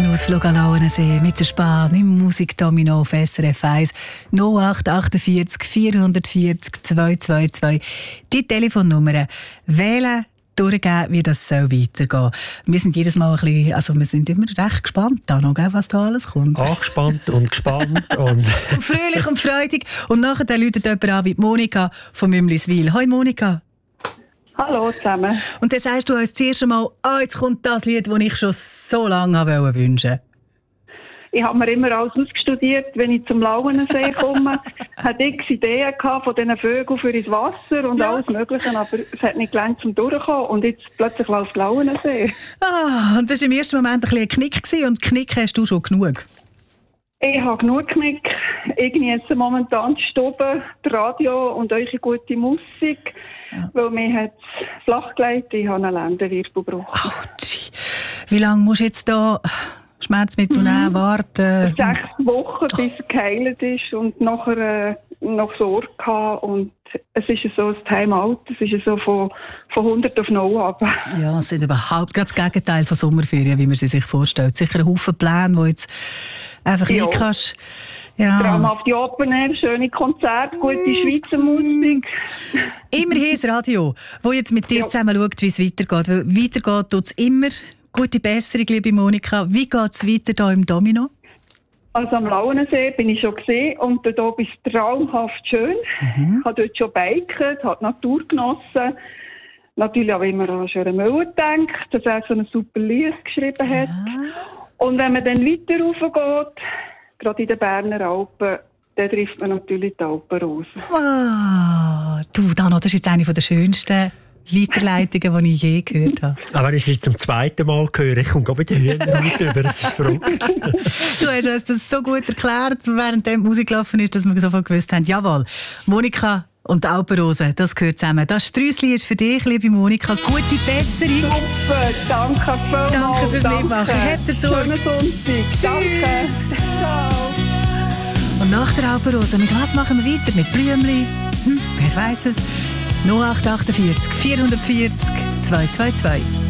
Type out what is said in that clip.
Ein Ausflug an Lauenensee mit der Span im Musikdomino auf SRF 1 0848 440 222. Die Telefonnummer wählen, durchgeben, wie das weitergehen soll. Wir sind jedes Mal ein bisschen, also wir sind immer recht gespannt, was da alles kommt. Angespannt und gespannt. und fröhlich und freudig. Und nachher läutet jemand an wie Monika von Mümliswil. Hoi Monika. Hallo zusammen. Und dann sagst du uns zuerst einmal, jetzt kommt das Lied, das ich schon so lange wünschen wollte. Ich habe mir immer alles ausgestudiert, wenn ich zum Lauenensee komme. Ich hatte x Ideen von diesen Vögeln für ins Wasser und alles Mögliche, aber es hat nicht gelangt zum Durchkommen. Und jetzt plötzlich läuft Lauenensee. Und das war im ersten Moment ein bisschen ein Knick gewesen, und Knick hast du schon genug? Ich habe genug Knick. Ich genieße momentan die Stube, das Radio und eure gute Musik. Ja. Weil mir hat es flach gelegt, ich habe einen Lendenwirbelbruch. Wie lange musst du jetzt da Schmerzmittel nehmen, warten? 6 Wochen, bis es geheilt ist und nachher noch Sorge gehabt. Und es ist so ein Timeout, es ist so von 100 auf 0 ab. Ja, es sind überhaupt gerade das Gegenteil von Sommerferien, wie man sie sich vorstellt. Sicher ein Haufen Pläne, die jetzt einfach nicht kannst. Ja. Traumhafte Open Air, schöne Konzerte, gute Schweizer Musik. Immerhin das Radio, das jetzt mit dir zusammen schaut, wie es weitergeht. Weil weitergeht tut es immer. Gute Besserung, liebe Monika. Wie geht es weiter hier im Domino? Also am Lauenensee bin ich schon gesehen und dort oben ist traumhaft schön. Ich habe dort schon biken, habe die Natur genossen. Natürlich auch immer an Schöne Müller gedacht, dass er so ein super Lied geschrieben hat. Und wenn man dann weiter raufgeht, gerade in den Berner Alpen, dann trifft man natürlich die Alpenrose. Wow. Du, Dano, das ist jetzt eine der schönsten Leiterleitungen, die ich je gehört habe. Aber es ist zum zweiten Mal gehört. Ich komme bei den Hühnerhaut über. Das ist verrückt. Du hast uns das so gut erklärt, während die Musik gelaufen ist, dass wir sofort gewusst haben, jawohl, Monika und die Alpenrose, das gehört zusammen. Das Strüssli ist für dich, liebe Monika. Gute Besserung. Super, danke vielmals. Danke fürs Mitmachen. Habt ihr Sorge. Schönen Sonntag. Tschüss. Ciao. Und nach der Alpenrose, mit was machen wir weiter? Mit Blümli? Wer weiß es? 0848 440 222.